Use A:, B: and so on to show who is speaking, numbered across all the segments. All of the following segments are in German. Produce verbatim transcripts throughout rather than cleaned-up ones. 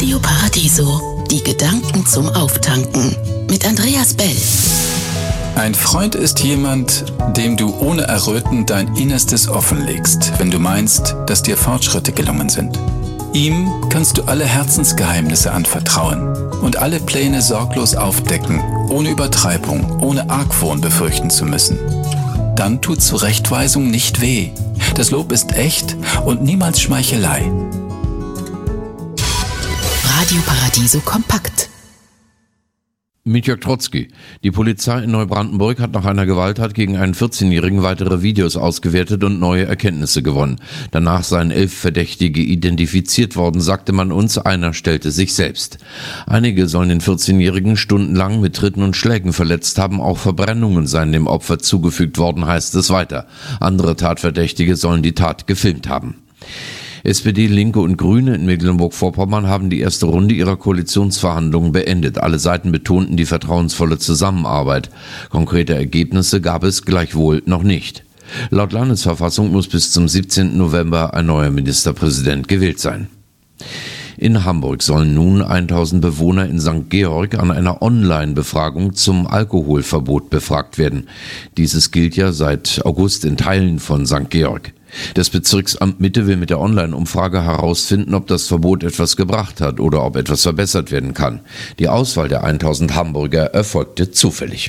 A: Radio Paradiso, die Gedanken zum Auftanken mit Andreas Bell.
B: Ein Freund ist jemand, dem du ohne Erröten dein Innerstes offenlegst, wenn du meinst, dass dir Fortschritte gelungen sind. Ihm kannst du alle Herzensgeheimnisse anvertrauen und alle Pläne sorglos aufdecken, ohne Übertreibung, ohne Argwohn befürchten zu müssen. Dann tut Zurechtweisung nicht weh. Das Lob ist echt und niemals Schmeichelei.
A: Radio Paradiso kompakt.
C: Mit Jörg Trotzki. Die Polizei in Neubrandenburg hat nach einer Gewalttat gegen einen vierzehnjährigen weitere Videos ausgewertet und neue Erkenntnisse gewonnen. Danach seien elf Verdächtige identifiziert worden, sagte man uns, einer stellte sich selbst. Einige sollen den vierzehnjährigen stundenlang mit Tritten und Schlägen verletzt haben, auch Verbrennungen seien dem Opfer zugefügt worden, heißt es weiter. Andere Tatverdächtige sollen die Tat gefilmt haben. S P D, Linke und Grüne in Mecklenburg-Vorpommern haben die erste Runde ihrer Koalitionsverhandlungen beendet. Alle Seiten betonten die vertrauensvolle Zusammenarbeit. Konkrete Ergebnisse gab es gleichwohl noch nicht. Laut Landesverfassung muss bis zum siebzehnten November ein neuer Ministerpräsident gewählt sein. In Hamburg sollen nun tausend Bewohner in Sankt Georg an einer Online-Befragung zum Alkoholverbot befragt werden. Dieses gilt ja seit August in Teilen von Sankt Georg. Das Bezirksamt Mitte will mit der Online-Umfrage herausfinden, ob das Verbot etwas gebracht hat oder ob etwas verbessert werden kann. Die Auswahl der tausend Hamburger erfolgte zufällig.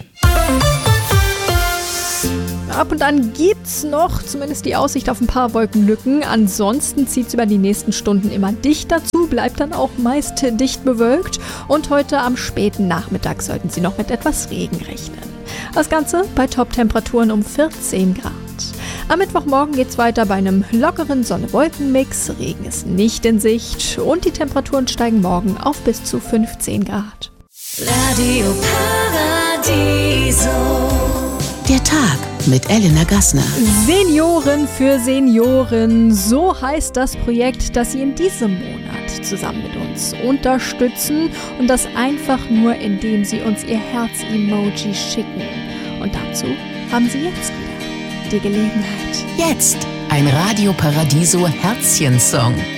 D: Ab und an gibt's noch zumindest die Aussicht auf ein paar Wolkenlücken. Ansonsten zieht's über die nächsten Stunden immer dichter zu, bleibt dann auch meist dicht bewölkt. Und heute am späten Nachmittag sollten Sie noch mit etwas Regen rechnen. Das Ganze bei Top-Temperaturen um vierzehn Grad. Am Mittwochmorgen geht's weiter bei einem lockeren Sonne-Wolken-Mix. Regen ist nicht in Sicht und die Temperaturen steigen morgen auf bis zu fünfzehn Grad.
A: Radio Paradiso. Der Tag mit Elena Gassner.
D: Senioren für Senioren, so heißt das Projekt, das Sie in diesem Monat zusammen mit uns unterstützen. Und das einfach nur, indem Sie uns Ihr Herz-Emoji schicken. Und dazu haben Sie jetzt wieder die Gelegenheit.
A: Jetzt ein Radio Paradiso Herzchen-Song.